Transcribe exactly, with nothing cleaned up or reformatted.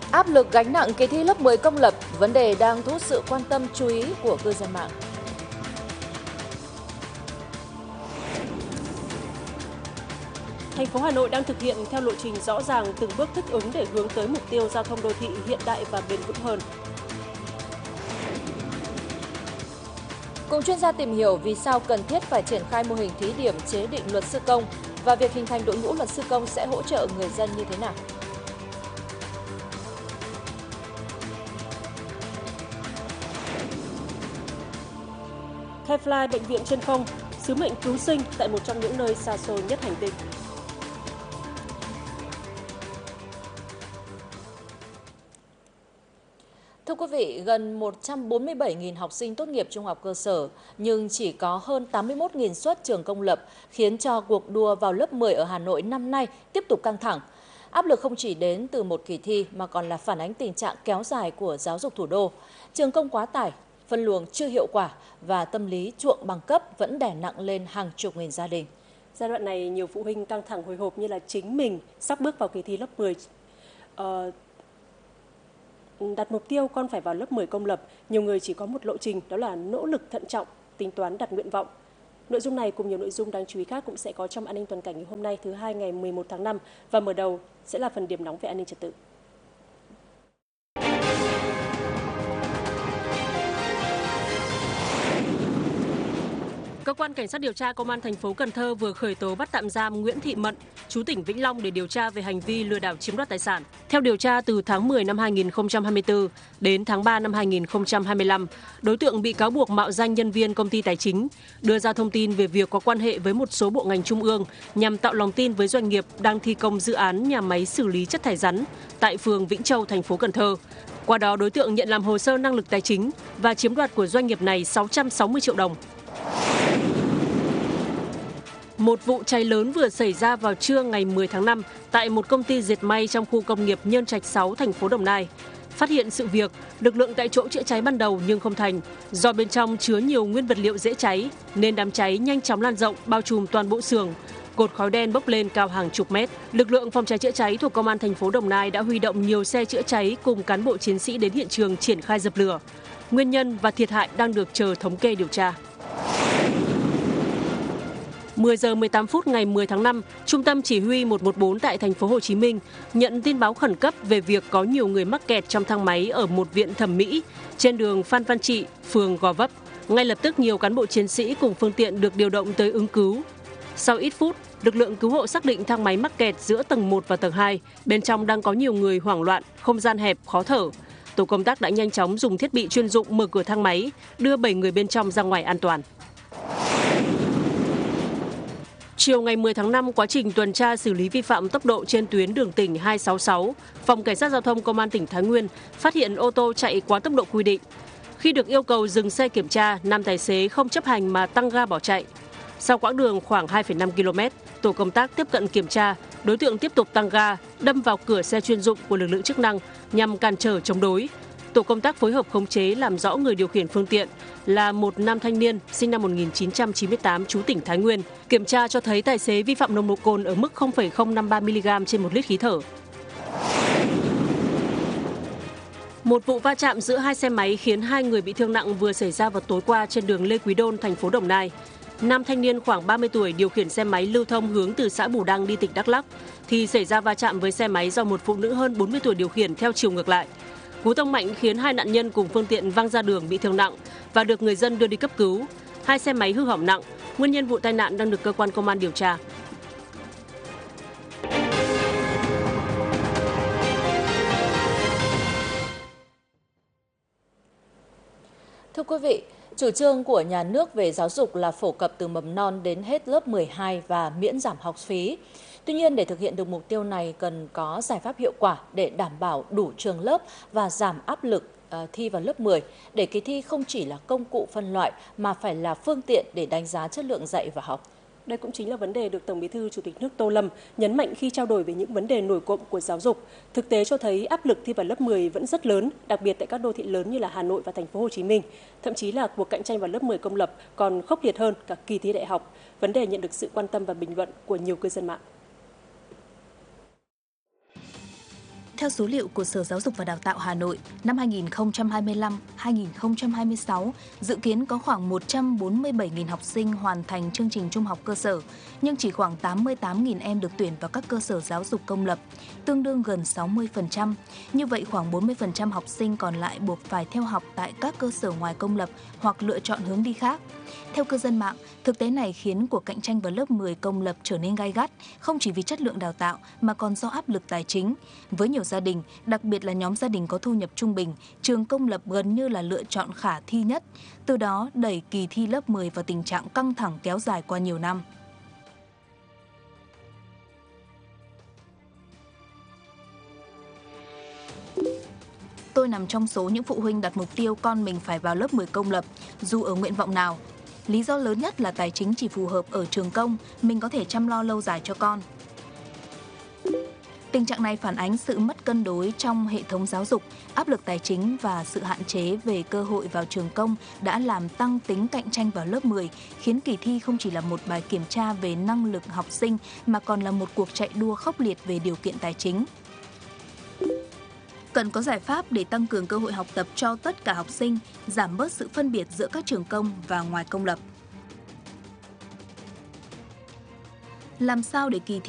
Áp lực gánh nặng kỳ thi lớp mười công lập, vấn đề đang thu hút sự quan tâm chú ý của cư dân mạng. Thành phố Hà Nội đang thực hiện theo lộ trình rõ ràng từng bước thích ứng để hướng tới mục tiêu giao thông đô thị hiện đại và bền vững hơn. Cùng chuyên gia tìm hiểu vì sao cần thiết phải triển khai mô hình thí điểm chế định luật sư công và việc hình thành đội ngũ luật sư công sẽ hỗ trợ người dân như thế nào. Kefly bệnh viện trên không, sứ mệnh cứu sinh tại một trong những nơi xa xôi nhất hành tinh. Thưa quý vị, gần một trăm bốn mươi bảy nghìn học sinh tốt nghiệp trung học cơ sở, nhưng chỉ có hơn tám mươi mốt nghìn suất trường công lập, khiến cho cuộc đua vào lớp mười ở Hà Nội năm nay tiếp tục căng thẳng. Áp lực không chỉ đến từ một kỳ thi mà còn là phản ánh tình trạng kéo dài của giáo dục thủ đô. Trường công quá tải, phân luồng chưa hiệu quả và tâm lý chuộng bằng cấp vẫn đè nặng lên hàng chục nghìn gia đình. Giai đoạn này, nhiều phụ huynh căng thẳng hồi hộp như là chính mình sắp bước vào kỳ thi lớp mười. Ờ, đặt mục tiêu con phải vào lớp mười công lập, nhiều người chỉ có một lộ trình, đó là nỗ lực thận trọng, tính toán đặt nguyện vọng. Nội dung này cùng nhiều nội dung đáng chú ý khác cũng sẽ có trong An ninh toàn cảnh ngày hôm nay thứ hai ngày mười một tháng năm, và mở đầu sẽ là phần điểm nóng về an ninh trật tự. Cơ quan Cảnh sát điều tra Công an thành phố Cần Thơ vừa khởi tố bắt tạm giam Nguyễn Thị Mận, trú tỉnh Vĩnh Long để điều tra về hành vi lừa đảo chiếm đoạt tài sản. Theo điều tra, từ tháng mười năm hai nghìn không trăm hai mươi tư đến tháng ba năm hai nghìn không trăm hai mươi lăm, đối tượng bị cáo buộc mạo danh nhân viên công ty tài chính, đưa ra thông tin về việc có quan hệ với một số bộ ngành trung ương nhằm tạo lòng tin với doanh nghiệp đang thi công dự án nhà máy xử lý chất thải rắn tại phường Vĩnh Châu, thành phố Cần Thơ. Qua đó, đối tượng nhận làm hồ sơ năng lực tài chính và chiếm đoạt của doanh nghiệp này sáu trăm sáu mươi triệu đồng. Một vụ cháy lớn vừa xảy ra vào trưa ngày mười tháng năm tại một công ty dệt may trong khu công nghiệp Nhơn Trạch sáu, thành phố Đồng Nai. Phát hiện sự việc, lực lượng tại chỗ chữa cháy ban đầu nhưng không thành. Do bên trong chứa nhiều nguyên vật liệu dễ cháy nên đám cháy nhanh chóng lan rộng, bao trùm toàn bộ xưởng. Cột khói đen bốc lên cao hàng chục mét. Lực lượng phòng cháy chữa cháy thuộc Công an thành phố Đồng Nai đã huy động nhiều xe chữa cháy cùng cán bộ chiến sĩ đến hiện trường triển khai dập lửa. Nguyên nhân và thiệt hại đang được chờ thống kê điều tra. mười giờ mười tám phút ngày mười tháng năm, Trung tâm Chỉ huy một một bốn tại thành phố Hồ Chí Minh nhận tin báo khẩn cấp về việc có nhiều người mắc kẹt trong thang máy ở một viện thẩm mỹ trên đường Phan Văn Trị, phường Gò Vấp. Ngay lập tức, nhiều cán bộ chiến sĩ cùng phương tiện được điều động tới ứng cứu. Sau ít phút, lực lượng cứu hộ xác định thang máy mắc kẹt giữa tầng một và tầng hai, bên trong đang có nhiều người hoảng loạn, không gian hẹp, khó thở. Tổ công tác đã nhanh chóng dùng thiết bị chuyên dụng mở cửa thang máy, đưa bảy người bên trong ra ngoài an toàn. Chiều ngày mười tháng năm, quá trình tuần tra xử lý vi phạm tốc độ trên tuyến đường tỉnh hai sáu sáu, Phòng Cảnh sát Giao thông Công an tỉnh Thái Nguyên phát hiện ô tô chạy quá tốc độ quy định. Khi được yêu cầu dừng xe kiểm tra, nam tài xế không chấp hành mà tăng ga bỏ chạy. Sau quãng đường khoảng hai phẩy năm ki lô mét, tổ công tác tiếp cận kiểm tra, đối tượng tiếp tục tăng ga, đâm vào cửa xe chuyên dụng của lực lượng chức năng nhằm cản trở chống đối. Tổ công tác phối hợp khống chế làm rõ người điều khiển phương tiện là một nam thanh niên sinh năm một nghìn chín trăm chín mươi tám, trú tỉnh Thái Nguyên. Kiểm tra cho thấy tài xế vi phạm nồng độ cồn ở mức không phẩy không năm ba mi-li-gam trên một lít khí thở. Một vụ va chạm giữa hai xe máy khiến hai người bị thương nặng vừa xảy ra vào tối qua trên đường Lê Quý Đôn, thành phố Đồng Nai. Nam thanh niên khoảng ba mươi tuổi điều khiển xe máy lưu thông hướng từ xã Bù Đăng đi tỉnh Đắk Lắk thì xảy ra va chạm với xe máy do một phụ nữ hơn bốn mươi tuổi điều khiển theo chiều ngược lại. Cú tông mạnh khiến hai nạn nhân cùng phương tiện văng ra đường bị thương nặng và được người dân đưa đi cấp cứu. Hai xe máy hư hỏng nặng. Nguyên nhân vụ tai nạn đang được cơ quan công an điều tra. Thưa quý vị, chủ trương của nhà nước về giáo dục là phổ cập từ mầm non đến hết lớp mười hai và miễn giảm học phí. Tuy nhiên, để thực hiện được mục tiêu này cần có giải pháp hiệu quả để đảm bảo đủ trường lớp và giảm áp lực uh, thi vào lớp mười, để kỳ thi không chỉ là công cụ phân loại mà phải là phương tiện để đánh giá chất lượng dạy và học. Đây cũng chính là vấn đề được Tổng Bí thư Chủ tịch nước Tô Lâm nhấn mạnh khi trao đổi về những vấn đề nổi cộm của giáo dục. Thực tế cho thấy áp lực thi vào lớp mười vẫn rất lớn, đặc biệt tại các đô thị lớn như là Hà Nội và thành phố Hồ Chí Minh. Thậm chí là cuộc cạnh tranh vào lớp mười công lập còn khốc liệt hơn cả kỳ thi đại học. Vấn đề nhận được sự quan tâm và bình luận của nhiều cư dân mạng. Theo số liệu của Sở Giáo dục và Đào tạo Hà Nội, năm hai nghìn không trăm hai mươi lăm - hai nghìn không trăm hai mươi sáu, dự kiến có khoảng một trăm bốn mươi bảy nghìn học sinh hoàn thành chương trình trung học cơ sở, nhưng chỉ khoảng tám mươi tám nghìn em được tuyển vào các cơ sở giáo dục công lập, tương đương gần sáu mươi phần trăm. Như vậy, khoảng bốn mươi phần trăm học sinh còn lại buộc phải theo học tại các cơ sở ngoài công lập hoặc lựa chọn hướng đi khác. Theo cư dân mạng, thực tế này khiến cuộc cạnh tranh vào lớp mười công lập trở nên gay gắt, không chỉ vì chất lượng đào tạo mà còn do áp lực tài chính. Với nhiều gia đình, đặc biệt là nhóm gia đình có thu nhập trung bình, trường công lập gần như là lựa chọn khả thi nhất, từ đó đẩy kỳ thi lớp mười vào tình trạng căng thẳng kéo dài qua nhiều năm. Tôi nằm trong số những phụ huynh đặt mục tiêu con mình phải vào lớp mười công lập, dù ở nguyện vọng nào. Lý do lớn nhất là tài chính chỉ phù hợp ở trường công, mình có thể chăm lo lâu dài cho con. Tình trạng này phản ánh sự mất cân đối trong hệ thống giáo dục, áp lực tài chính và sự hạn chế về cơ hội vào trường công đã làm tăng tính cạnh tranh vào lớp mười, khiến kỳ thi không chỉ là một bài kiểm tra về năng lực học sinh mà còn là một cuộc chạy đua khốc liệt về điều kiện tài chính. Cần có giải pháp để tăng cường cơ hội học tập cho tất cả học sinh, giảm bớt sự phân biệt giữa các trường công và ngoài công lập. Làm sao để kỳ thi